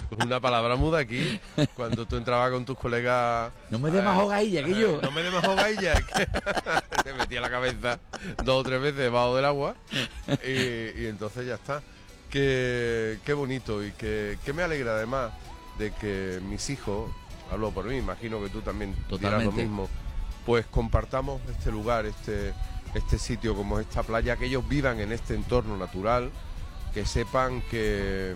Una palabra muda aquí, cuando tú entrabas con tus colegas... No me dé más hogailla que yo. No me dé más hogailla. Te metía la cabeza 2 o 3 veces debajo del agua y entonces ya está. Qué bonito y que me alegra además de que mis hijos, hablo por mí, imagino que tú también dirás lo mismo, pues compartamos este lugar, este sitio como esta playa, que ellos vivan en este entorno natural, que sepan que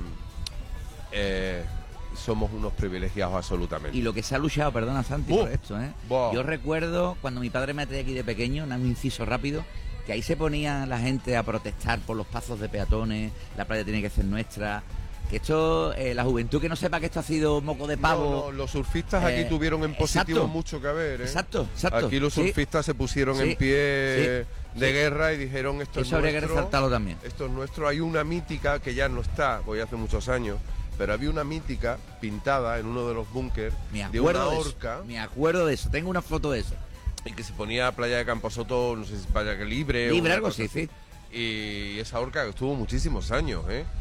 somos unos privilegiados absolutamente. Y lo que se ha luchado, perdona Santi, por esto, ¿eh? Buah. Yo recuerdo cuando mi padre me traía aquí de pequeño, un inciso rápido, que ahí se ponía la gente a protestar por los pasos de peatones, la playa tiene que ser nuestra, que esto, la juventud que no sepa que esto ha sido moco de pavo. No, los surfistas aquí tuvieron en positivo mucho que ver, ¿eh? Exacto. Aquí los surfistas se pusieron en pie de guerra y dijeron esto es nuestro. Eso habría que resaltarlo también. Esto es nuestro. Hay una mítica que ya no está, voy hace muchos años, pero había una mítica pintada en uno de los búnkers de una orca. Me acuerdo de eso, tengo una foto de eso. Y que se ponía Playa de Camposoto, no sé si Playa que Libre. Libre, algo así, sí. Y esa orca estuvo muchísimos años,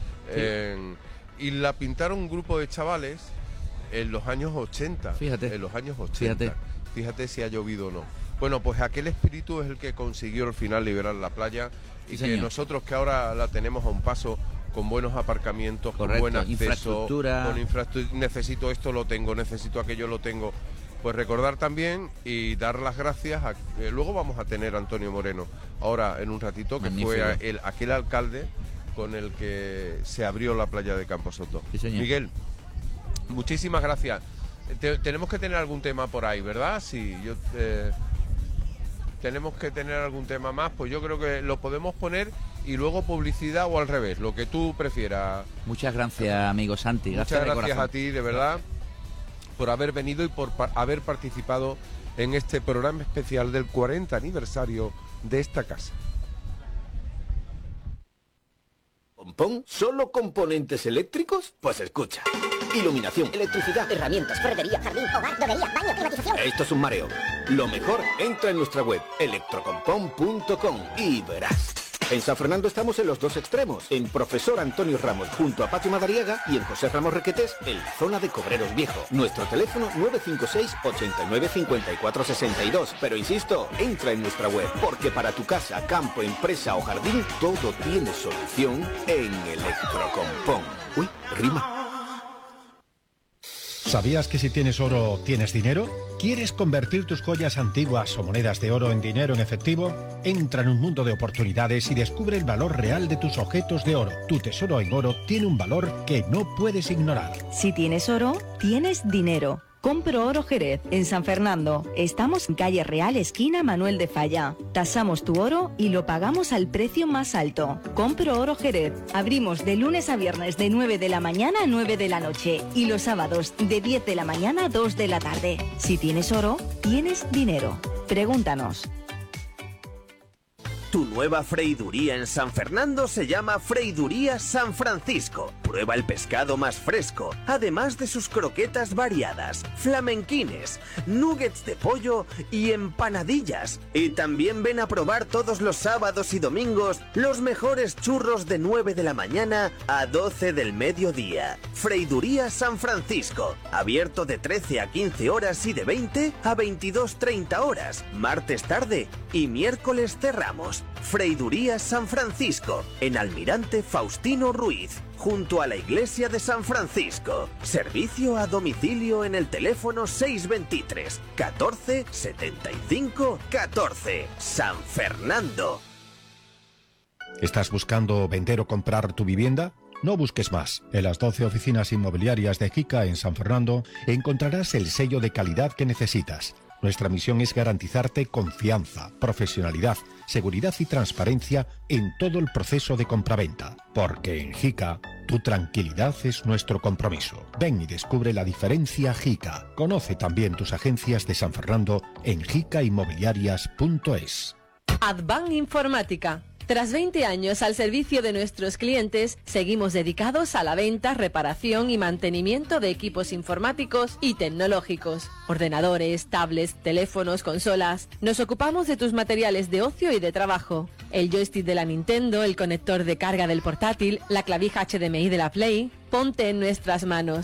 y la pintaron un grupo de chavales en los años 80. Fíjate. En los años 80. Fíjate si ha llovido o no. Bueno, pues aquel espíritu es el que consiguió al final liberar la playa y que nosotros que ahora la tenemos a un paso, con buenos aparcamientos, con buen acceso, infraestructura. Con infraestructura, necesito esto, lo tengo, necesito aquello, lo tengo. Pues recordar también y dar las gracias a... luego vamos a tener a Antonio Moreno, ahora en un ratito, que fue aquel alcalde con el que se abrió la playa de Camposoto. Sí, Miguel, muchísimas gracias. Tenemos que tener algún tema por ahí, ¿verdad? Sí, tenemos que tener algún tema más, pues yo creo que lo podemos poner y luego publicidad o al revés, lo que tú prefieras. Muchas gracias, amigo Santi. Muchas gracias a ti, de verdad, por haber venido y por haber participado en este programa especial del 40 aniversario de esta casa. ¿Pompón? ¿Solo componentes eléctricos? Pues escucha. Iluminación, electricidad, herramientas, ferretería, jardín, hogar, droguería, baño, climatización. Esto es un mareo. Lo mejor, entra en nuestra web, electrocompon.com, y verás. En San Fernando estamos en los dos extremos, en Profesor Antonio Ramos, junto a Patio Madariaga, y en José Ramos Requetés, en la zona de Cobreros Viejo. Nuestro teléfono 956 89 54 62. Pero insisto, entra en nuestra web, porque para tu casa, campo, empresa o jardín, todo tiene solución en Electrocompon. Uy, rima. ¿Sabías que si tienes oro, tienes dinero? ¿Quieres convertir tus joyas antiguas o monedas de oro en dinero en efectivo? Entra en un mundo de oportunidades y descubre el valor real de tus objetos de oro. Tu tesoro en oro tiene un valor que no puedes ignorar. Si tienes oro, tienes dinero. Compro Oro Jerez, en San Fernando. Estamos en calle Real, esquina Manuel de Falla. Tasamos tu oro y lo pagamos al precio más alto. Compro Oro Jerez. Abrimos de lunes a viernes de 9 de la mañana a 9 de la noche. Y los sábados de 10 de la mañana a 2 de la tarde. Si tienes oro, tienes dinero. Pregúntanos. Tu nueva freiduría en San Fernando se llama Freiduría San Francisco. Prueba el pescado más fresco, además de sus croquetas variadas, flamenquines, nuggets de pollo y empanadillas. Y también ven a probar todos los sábados y domingos los mejores churros de 9 de la mañana a 12 del mediodía. Freiduría San Francisco, abierto de 13 a 15 horas y de 20 a 22:30 horas, martes tarde y miércoles cerramos. Freiduría San Francisco, en Almirante Faustino Ruiz, junto a la iglesia de San Francisco. Servicio a domicilio en el teléfono 623 14 75 14. San Fernando. ¿Estás buscando vender o comprar tu vivienda? No busques más. En las 12 oficinas inmobiliarias de JICA en San Fernando encontrarás el sello de calidad que necesitas. Nuestra misión es garantizarte confianza, profesionalidad, seguridad y transparencia en todo el proceso de compraventa. Porque en JICA, tu tranquilidad es nuestro compromiso. Ven y descubre la diferencia JICA. Conoce también tus agencias de San Fernando en jicainmobiliarias.es. Advan Informática. Tras 20 años al servicio de nuestros clientes, seguimos dedicados a la venta, reparación y mantenimiento de equipos informáticos y tecnológicos. Ordenadores, tablets, teléfonos, consolas. Nos ocupamos de tus materiales de ocio y de trabajo. El joystick de la Nintendo, el conector de carga del portátil, la clavija HDMI de la Play. Ponte en nuestras manos.